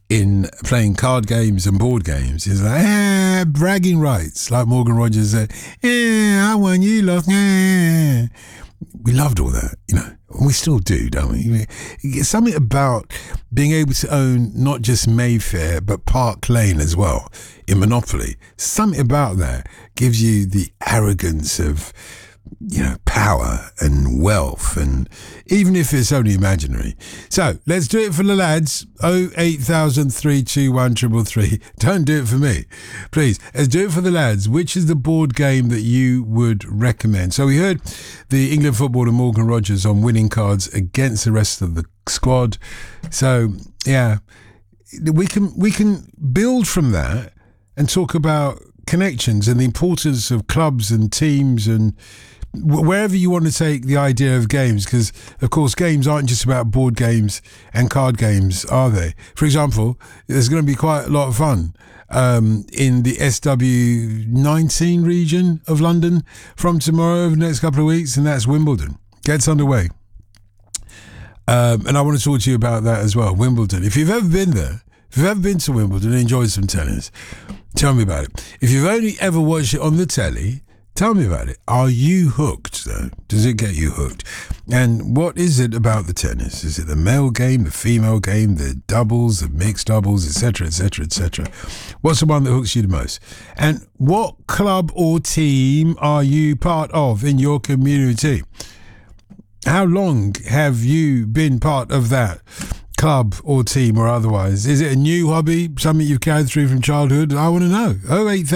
in playing card games and board games is like, bragging rights, like Morgan Rogers said, I won, you lost, We loved all that, and we still do, don't we? It's something about being able to own not just Mayfair, but Park Lane as well in Monopoly. Something about that gives you the arrogance of, power and wealth, and even if it's only imaginary. So let's do it for the lads. 080032133. Don't do it for me, please. Let's do it for the lads. Which is the board game that you would recommend? So we heard the England footballer Morgan Rogers on winning cards against the rest of the squad. So yeah, we can build from that and talk about connections and the importance of clubs and teams and wherever you want to take the idea of games, because of course games aren't just about board games and card games, are they? For example, there's going to be quite a lot of fun in the SW19 region of London from tomorrow over the next couple of weeks, and that's Wimbledon. Gets underway. And I want to talk to you about that as well, Wimbledon. If you've ever been there, if you've ever been to Wimbledon and enjoyed some tennis, tell me about it. If you've only ever watched it on the telly, tell me about it. Are you hooked, though? Does it get you hooked? And what is it about the tennis? Is it the male game, the female game, the doubles, the mixed doubles, etc., etc., etc.? What's the one that hooks you the most? And what club or team are you part of in your community? How long have you been part of that club or team or otherwise? Is it a new hobby, something you've carried through from childhood? I want to know. 080